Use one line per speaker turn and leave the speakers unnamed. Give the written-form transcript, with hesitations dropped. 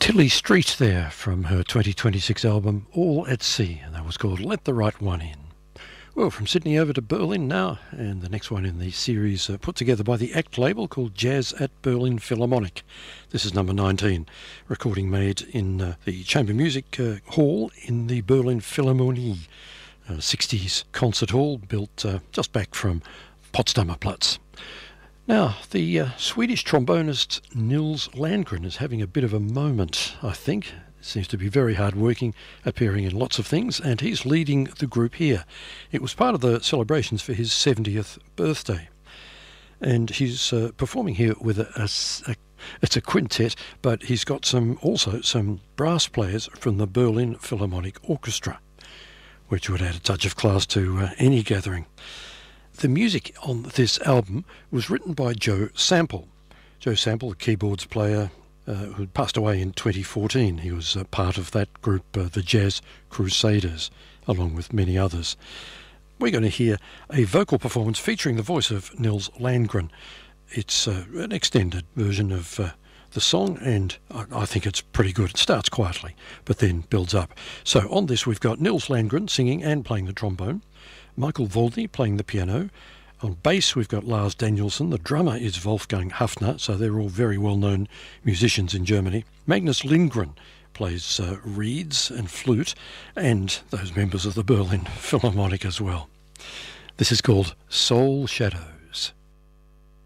Tilly Street there from her 2026 album All at Sea, and that was called Let the Right One In. Well, from Sydney over to Berlin now, and the next one in the series put together by the ACT label called Jazz at Berlin Philharmonic. This is number 19, recording made in the Chamber Music Hall in the Berlin Philharmonie, 60s concert hall built just back from Potsdamer Platz. Now, the Swedish trombonist Nils Landgren is having a bit of a moment, I think. Seems to be very hard-working, appearing in lots of things, and he's leading the group here. It was part of the celebrations for his 70th birthday. And he's performing here with it's a quintet, but he's got also some brass players from the Berlin Philharmonic Orchestra, which would add a touch of class to any gathering. The music on this album was written by Joe Sample. Joe Sample, a keyboards player who passed away in 2014. He was part of that group, the Jazz Crusaders, along with many others. We're going to hear a vocal performance featuring the voice of Nils Landgren. It's an extended version of the song, and I think it's pretty good. It starts quietly, but then builds up. So on this, we've got Nils Landgren singing and playing the trombone, Michael Volney playing the piano. On bass, we've got Lars Danielsson. The drummer is Wolfgang Hafner, so they're all very well-known musicians in Germany. Magnus Lindgren plays reeds and flute, and those members of the Berlin Philharmonic as well. This is called Soul Shadow.